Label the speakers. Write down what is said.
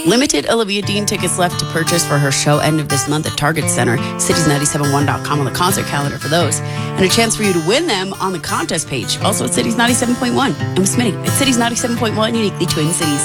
Speaker 1: Limited Olivia Dean tickets left to purchase for her show end of this month at Target Center. Cities971.com on the concert calendar for those. And a chance for you to win them on the contest page. Also at Cities 97.1. I'm Smitty at Cities 97.1, uniquely Twin Cities.